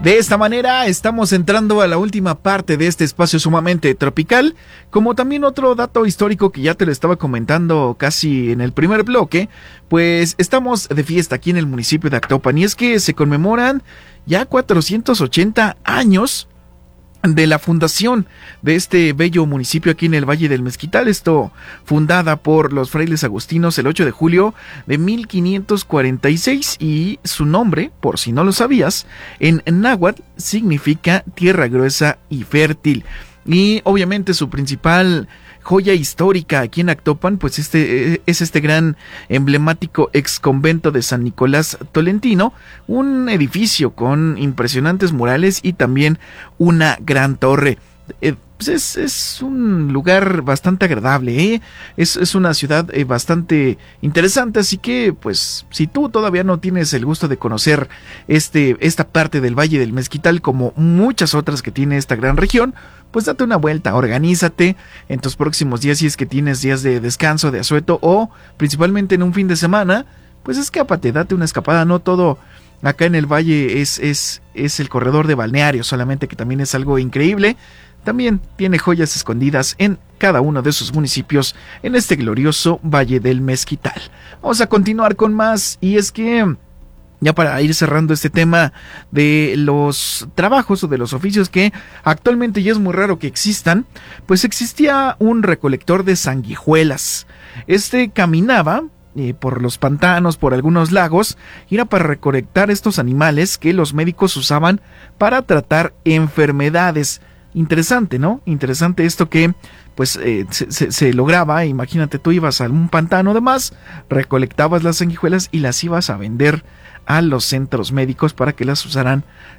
De esta manera estamos entrando a la última parte de este espacio sumamente tropical, como también otro dato histórico que ya te lo estaba comentando casi en el primer bloque, pues estamos de fiesta aquí en el municipio de Actopan y es que se conmemoran ya 480 años de la fundación de este bello municipio aquí en el Valle del Mezquital, esto fundada por los frailes agustinos el 8 de julio de 1546 y su nombre, por si no lo sabías, en náhuatl significa tierra gruesa y fértil. Y obviamente su principal joya histórica aquí en Actopan, pues es este gran emblemático ex convento de San Nicolás Tolentino, un edificio con impresionantes murales y también una gran torre. Pues es un lugar bastante agradable, es una ciudad bastante interesante, así que pues si tú todavía no tienes el gusto de conocer esta parte del Valle del Mezquital como muchas otras que tiene esta gran región, pues date una vuelta, organízate en tus próximos días si es que tienes días de descanso, de asueto o principalmente en un fin de semana, pues escápate, date una escapada, no todo acá en el valle es el corredor de balneario, solamente que también es algo increíble. También tiene joyas escondidas en cada uno de sus municipios en este glorioso Valle del Mezquital. Vamos a continuar con más y es que ya para ir cerrando este tema de los trabajos o de los oficios que actualmente ya es muy raro que existan, pues existía un recolector de sanguijuelas. Este caminaba por los pantanos, por algunos lagos, y era para recolectar estos animales que los médicos usaban para tratar enfermedades. Interesante, ¿no? Interesante esto que pues se lograba. Imagínate, tú ibas a un pantano de más, recolectabas las sanguijuelas y las ibas a vender a los centros médicos para que las usaran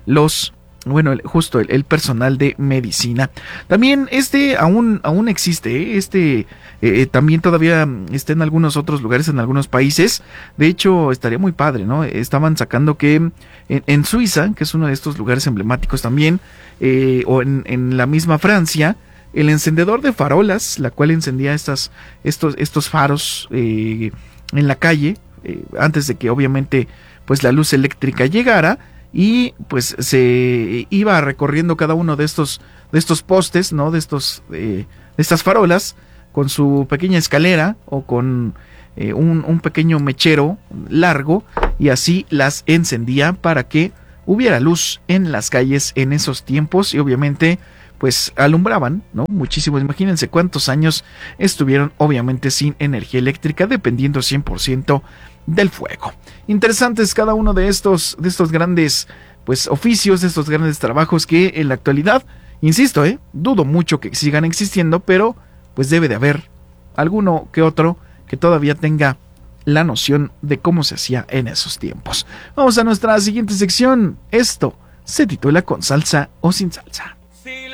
el personal de medicina. También aún existe, también todavía está en algunos otros lugares, en algunos países. De hecho, estaría muy padre, ¿no? Estaban sacando que en Suiza, que es uno de estos lugares emblemáticos también, o en la misma Francia, el encendedor de farolas, la cual encendía estos faros en la calle, antes de que obviamente pues la luz eléctrica llegara, y pues se iba recorriendo cada uno de estos postes, ¿no? De estas farolas, con su pequeña escalera o con un pequeño mechero largo, y así las encendía para que hubiera luz en las calles en esos tiempos, y obviamente pues alumbraban, ¿no? Muchísimo. Imagínense cuántos años estuvieron obviamente sin energía eléctrica, dependiendo 100% del fuego. Interesantes cada uno de estos grandes pues oficios, de estos grandes trabajos que en la actualidad, insisto, dudo mucho que sigan existiendo, pero pues debe de haber alguno que otro que todavía tenga la noción de cómo se hacía en esos tiempos. Vamos a nuestra siguiente sección. Esto se titula Con salsa o sin salsa.